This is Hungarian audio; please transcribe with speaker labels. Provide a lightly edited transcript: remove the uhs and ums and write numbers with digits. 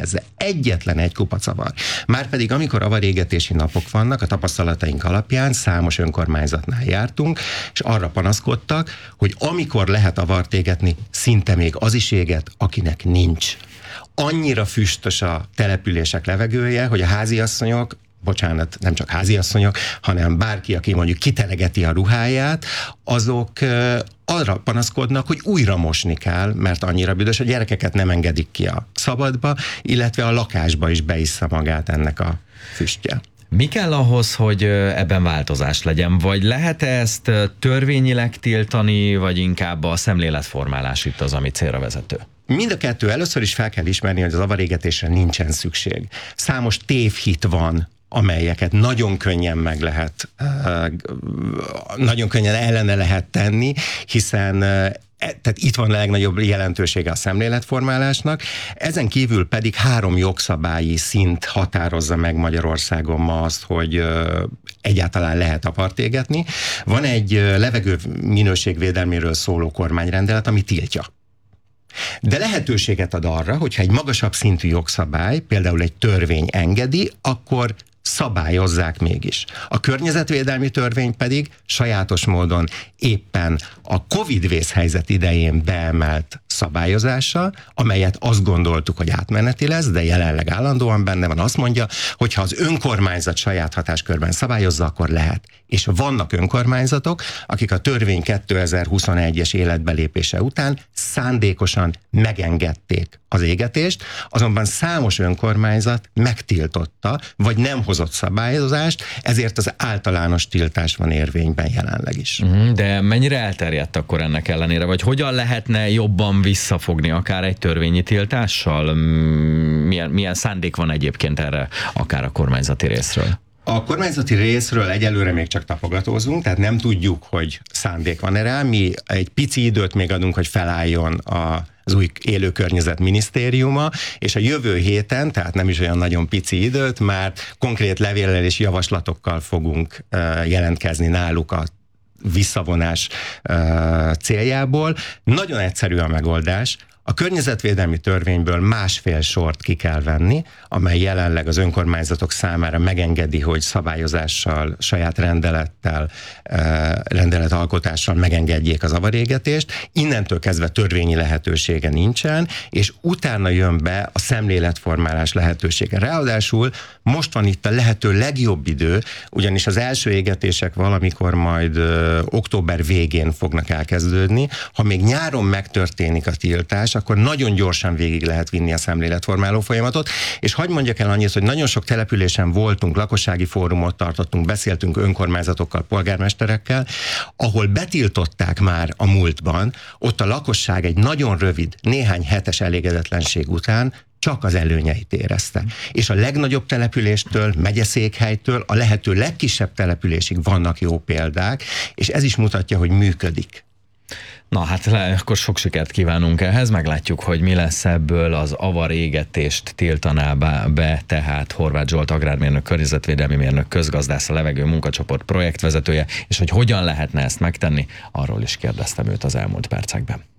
Speaker 1: elhelyezze. Egyetlen egy kupac avar. Márpedig amikor avarégetési napok vannak, a tapasztalataink alapján számos önkormányzatnál jártunk, és arra panaszkodtak, hogy amikor lehet avart égetni, szinte még az is éget, akinek nincs. Annyira füstös a települések levegője, hogy a háziasszonyok, bocsánat, nem csak háziasszonyok, hanem bárki, aki mondjuk kitelegeti a ruháját, azok arra panaszkodnak, hogy újra mosni kell, mert annyira büdös, a gyerekeket nem engedik ki a szabadba, illetve a lakásba is beissza magát ennek a füstje.
Speaker 2: Mi kell ahhoz, hogy ebben változás legyen? Vagy lehet ezt törvényileg tiltani, vagy inkább a szemléletformálás itt az, ami célra vezető?
Speaker 1: Mind a kettő. Először is fel kell ismerni, hogy az avarégetésre nincsen szükség. Számos tévhit van, amelyeket nagyon könnyen meg lehet, nagyon könnyen ellene lehet tenni, hiszen tehát itt van a legnagyobb jelentősége a szemléletformálásnak. Ezen kívül pedig 3 jogszabályi szint határozza meg Magyarországon ma azt, hogy egyáltalán lehet avart égetni. Van egy levegő minőségvédelméről szóló kormányrendelet, ami tiltja. De lehetőséget ad arra, hogyha egy magasabb szintű jogszabály, például egy törvény engedi, akkor szabályozzák mégis. A környezetvédelmi törvény pedig sajátos módon éppen a Covid vészhelyzet idején beemelt szabályozása, amelyet azt gondoltuk, hogy átmeneti lesz, de jelenleg állandóan benne van, azt mondja, hogy ha az önkormányzat saját hatáskörben szabályozza, akkor lehet. És vannak önkormányzatok, akik a törvény 2021-es életbelépése után szándékosan megengedték az égetést, azonban számos önkormányzat megtiltotta, vagy nem hozott szabályozást, ezért az általános tiltás van érvényben jelenleg is.
Speaker 2: De mennyire elterjedt akkor ennek ellenére, vagy hogyan lehetne jobban visszafogni akár egy törvényi tiltással? Milyen szándék van egyébként erre akár a kormányzati részről?
Speaker 1: A kormányzati részről egyelőre még csak tapogatózunk, tehát nem tudjuk, hogy szándék van erre. Mi egy pici időt még adunk, hogy felálljon az új élőkörnyezet minisztériuma, és a jövő héten, tehát nem is olyan nagyon pici időt, már konkrét levéllel és javaslatokkal fogunk jelentkezni náluk a visszavonás céljából. Nagyon egyszerű a megoldás. A környezetvédelmi törvényből 1,5 sort ki kell venni, amely jelenleg az önkormányzatok számára megengedi, hogy szabályozással, saját rendeletalkotással megengedjék az avarégetést. Innentől kezdve törvényi lehetősége nincsen, és utána jön be a szemléletformálás lehetősége. Ráadásul most van itt a lehető legjobb idő, ugyanis az első égetések valamikor majd október végén fognak elkezdődni. Ha még nyáron megtörténik a tiltás, akkor nagyon gyorsan végig lehet vinni a szemléletformáló folyamatot, és hadd mondjak el annyit, hogy nagyon sok településen voltunk, lakossági fórumot tartottunk, beszéltünk önkormányzatokkal, polgármesterekkel, ahol betiltották már a múltban, ott a lakosság egy nagyon rövid, néhány hetes elégedetlenség után csak az előnyeit érezte. És a legnagyobb településtől, megyeszékhelytől a lehető legkisebb településig vannak jó példák, és ez is mutatja, hogy működik.
Speaker 2: Na hát akkor sok sikert kívánunk ehhez, meglátjuk, hogy mi lesz ebből. Az avarégetést tiltaná be tehát Horváth Zsolt agrármérnök, környezetvédelmi mérnök, közgazdász, a levegő munkacsoport projektvezetője, és hogy hogyan lehetne ezt megtenni, arról is kérdeztem őt az elmúlt percekben.